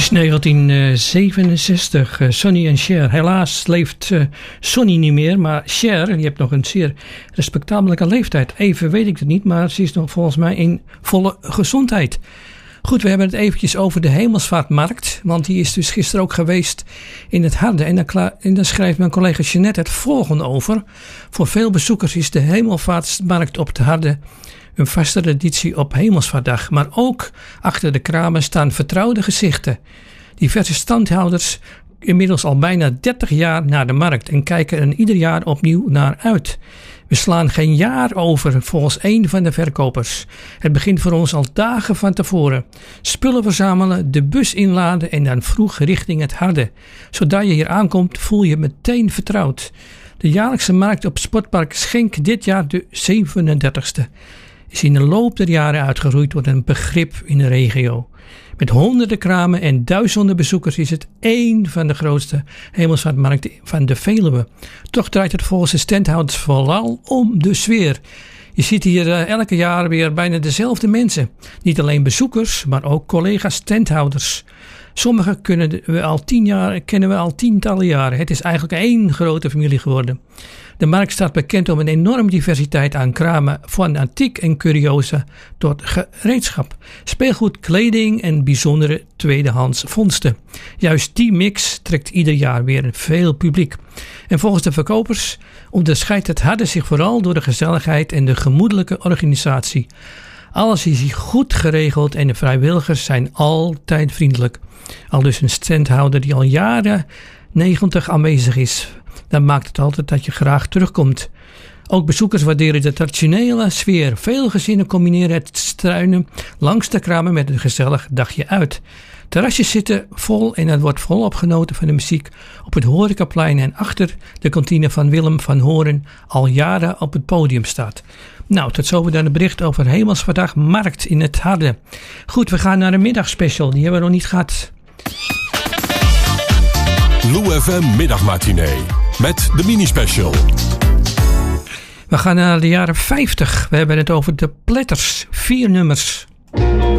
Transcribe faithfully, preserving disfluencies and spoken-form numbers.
negentien zevenenzestig, uh, Sonny en Cher. Helaas leeft uh, Sonny niet meer, maar Cher, die heeft nog een zeer respectabele leeftijd. Even weet ik het niet, maar ze is nog volgens mij in volle gezondheid. Goed, we hebben het eventjes over de Hemelsvaartmarkt, want die is dus gisteren ook geweest in het Harde. En daar, en daar schrijft mijn collega Jeanette het volgende over. Voor veel bezoekers is de Hemelvaartmarkt op het Harde een vaste traditie op Hemelsvaartdag. Maar ook achter de kramen staan vertrouwde gezichten. Diverse standhouders inmiddels al bijna dertig jaar naar de markt en kijken er ieder jaar opnieuw naar uit. We slaan geen jaar over, volgens een van de verkopers. Het begint voor ons al dagen van tevoren. Spullen verzamelen, de bus inladen en dan vroeg richting het Harde. Zodra je hier aankomt, voel je meteen vertrouwd. De jaarlijkse markt op Sportpark Schenk dit jaar de zevenendertigste. Is in de loop der jaren uitgegroeid tot een begrip in de regio. Met honderden kramen en duizenden bezoekers is het één van de grootste Hemelsvaartmarkten van de Veluwe. Toch draait het volgens de standhouders vooral om de sfeer. Je ziet hier uh, elke jaar weer bijna dezelfde mensen. Niet alleen bezoekers, maar ook collega's standhouders. Sommigen kunnen we al tien jaar, kennen we al tientallen jaren. Het is eigenlijk één grote familie geworden. De markt staat bekend om een enorm diversiteit aan kramen, van antiek en curiosa tot gereedschap, speelgoed, kleding en bijzondere tweedehands vondsten. Juist die mix trekt ieder jaar weer veel publiek. En volgens de verkopers onderscheidt het Harde zich vooral door de gezelligheid en de gemoedelijke organisatie. Alles is hier goed geregeld en de vrijwilligers zijn altijd vriendelijk. Aldus een standhouder die al jaren negentig aanwezig is. Dan maakt het altijd dat je graag terugkomt. Ook bezoekers waarderen de traditionele sfeer. Veel gezinnen combineren het struinen langs de kramen met een gezellig dagje uit. Terrasjes zitten vol en het wordt volop genoten van de muziek op het horecaplein en achter de kantine van Willem van Horen al jaren op het podium staat. Nou, tot zover dan het bericht over Hemelsvaartdag Markt in het Harde. Goed, we gaan naar een middagspecial. Die hebben we nog niet gehad. Lou F M Middagmatinee met de mini-special. We gaan naar de jaren vijftig. We hebben het over de Platters. Vier nummers.